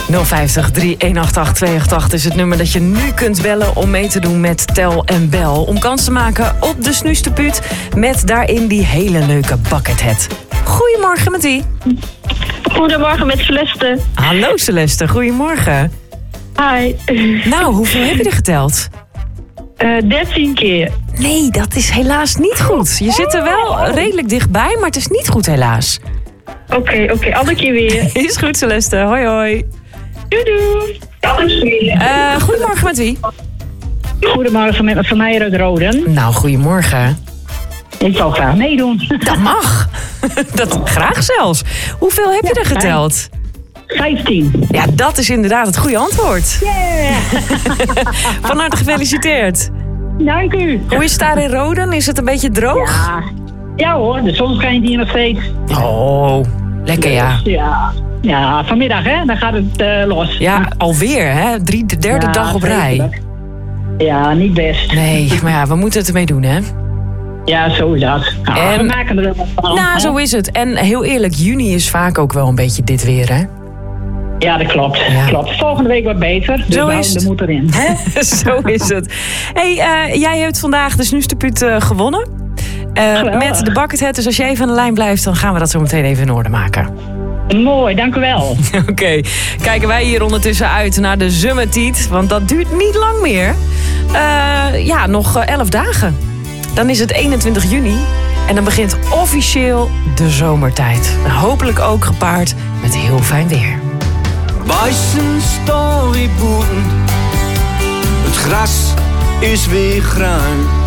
050 318 288 is het nummer dat je nu kunt bellen om mee te doen met Tel en Bel. Om kans te maken op de snuisterpuut met daarin die hele leuke buckethead. Goedemorgen met wie? Goedemorgen met Celeste. Hallo Celeste, goedemorgen. Hi. Nou, hoeveel heb je er geteld? 13 keer. Nee, dat is helaas niet goed. Je zit er wel redelijk dichtbij, maar het is niet goed helaas. Oké, andere keer weer. Is goed Celeste, hoi hoi. Doei doei. Goedemorgen met wie? Goedemorgen met van mij uit Roden. Nou, goedemorgen. Ik zou graag meedoen. Dat mag. Dat graag zelfs. Hoeveel heb je er geteld? 15. Ja, dat is inderdaad het goede antwoord. Yeah. Van harte gefeliciteerd. Dank u. Hoe is het daar in Roden? Is het een beetje droog? Ja hoor, de zon schijnt hier nog steeds. Oh, lekker ja. Ja, vanmiddag hè, dan gaat het los. Ja, alweer hè? Derde dag op rij. Ja, niet best. Nee, maar ja, we moeten het ermee doen hè. Ja, zo is dat. Nou, we maken er wel wat van. Nou, zo is het. En heel eerlijk, juni is vaak ook wel een beetje dit weer hè. Ja, dat klopt. Ja. Klopt. Volgende week wat beter. Dus Zo we is houden de moed erin. Hè? Zo is het. Hey, jij hebt vandaag de snuisterpuut gewonnen. Met de buckethead. Dus als je even aan de lijn blijft, dan gaan we dat zo meteen even in orde maken. Mooi, dank u wel. Oké, kijken wij hier ondertussen uit naar de zomertijd. Want dat duurt niet lang meer. Nog 11 dagen. Dan is het 21 juni. En dan begint officieel de zomertijd. En hopelijk ook gepaard met heel fijn weer. Weißen Storyboden, het gras is weer groen.